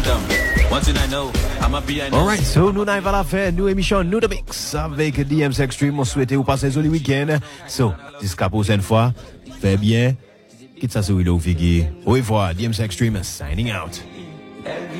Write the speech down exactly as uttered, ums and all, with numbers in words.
Alright, so nous n'avons pas la faire, nous émission Nous de Mix avec D M C Extreme. On souhaite vous passer un joli week-end. So, jusqu'à la prochaine fois, faites bien. Quitte ça sur le figure. Au revoir, D M C Extreme signing out.